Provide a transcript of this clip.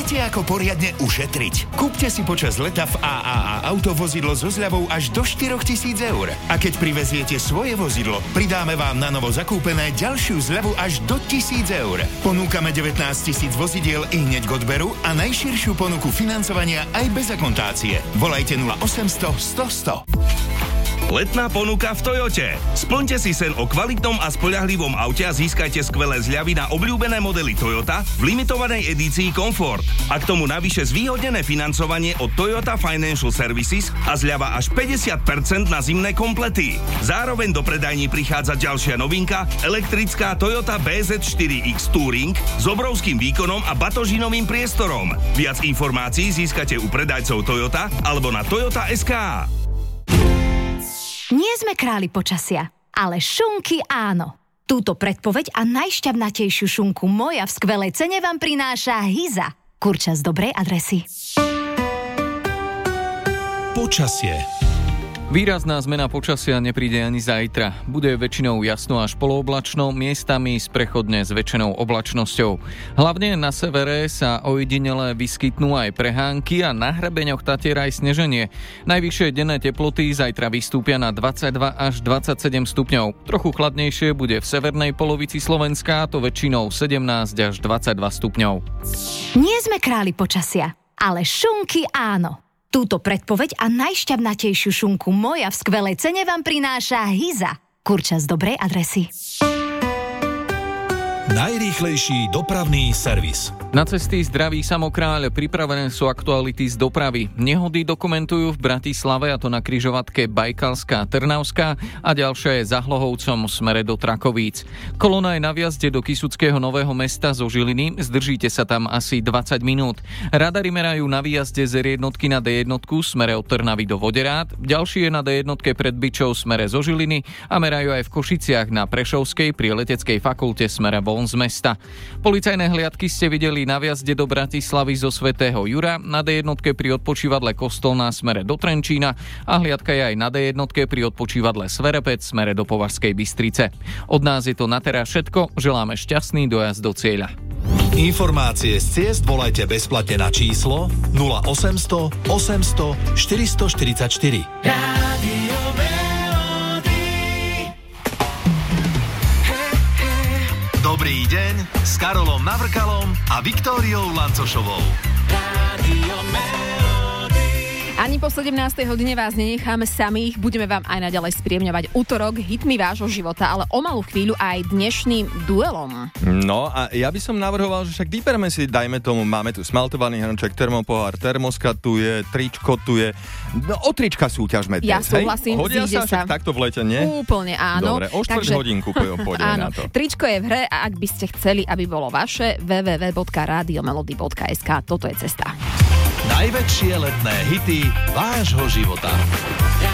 Viete, ako poriadne ušetriť? Kúpte si počas leta v AAA Auto vozidlo so zľavou až do 4 000 eur. A keď priveziete svoje vozidlo, pridáme vám na novo zakúpené ďalšiu zľavu až do 1 000 eur. Ponúkame 19 000 vozidiel i hneď k odberu a najširšiu ponuku financovania aj bez akontácie. Volajte 0800 100 100. Letná ponuka v Toyote. Splňte si sen o kvalitnom a spoľahlivom aute a získajte skvelé zľavy na obľúbené modely Toyota v limitovanej edícii Comfort. A k tomu navyše zvýhodnené financovanie od Toyota Financial Services a zľava až 50% na zimné komplety. Zároveň do predajní prichádza ďalšia novinka, elektrická Toyota BZ4X Touring s obrovským výkonom a batožinovým priestorom. Viac informácií získate u predajcov Toyota alebo na Toyota.sk. Nie sme králi počasia, ale šunky áno. Túto predpoveď a najšťavnatejšiu šunku moja v skvelej cene vám prináša Hyza. Kurča z dobrej adresy. Počasie. Výrazná zmena počasia nepríde ani zajtra. Bude väčšinou jasno až polooblačno, miestami prechodne s väčšinou oblačnosťou. Hlavne na severe sa ojedinele vyskytnú aj prehánky a na hrebeňoch Tatier aj sneženie. Najvyššie denné teploty zajtra vystúpia na 22 až 27 stupňov. Trochu chladnejšie bude v severnej polovici Slovenska, to väčšinou 17 až 22 stupňov. Nie sme králi počasia, ale šunky áno. Túto predpoveď a najšťavnatejšiu šunku moja v skvelej cene vám prináša Hyza. Kurča z dobrej adresy. Najrýchlejší dopravný servis. Na cesty zdraví samokráľ pripravené sú aktuality z dopravy. Nehody dokumentujú v Bratislave, a to na križovatke Bajkalská Trnavská a ďalšia je za Hlohovcom v smere do Trakovíc. Kolona je na vjazde do Kysuckého Nového Mesta zo Žiliny, zdržíte sa tam asi 20 minút. Radary merajú na výjazde z R1 na D1 smere od Trnavy do Voderát, ďalší je na D1 pred Byčou smere zo Žiliny a merajú aj v Košiciach na Prešovskej pri Leteckej fakulte smere von z mesta. Policajné hliadky ste videli na vjazde do Bratislavy zo Svätého Jura, na D1 pri odpočívadle Kostolná smere do Trenčína a hliadka je aj na D1 pri odpočívadle Sverepec smere do Považskej Bystrice. Od nás je to na teraz všetko, želáme šťastný dojazd do cieľa. Informácie z ciest volajte bezplatne na číslo 0800 800 444. Rádio Dobrý deň s Karolom Navrkalom a Viktóriou Lancošovou. Ani po 17. hodine vás nenecháme samých, budeme vám aj naďalej spríjemňovať útorok hitmi vášho života, ale o malú chvíľu aj dnešným duelom. No a ja by som navrhoval, že však vybereme si, dajme tomu, máme tu smaltovaný hrnček, termopohár, termoska tu je, tričko tu je. No o trička súťažme dnes, ja súhlasím, hodia sa však takto v lete, nie? Úplne áno. Dobre, o štvrť hodinku pôjdeme na to. Tričko je v hre a ak by ste chceli, aby bolo vaše, www.radiomelody.sk, toto je cesta. Najväčšie letné hity vášho života.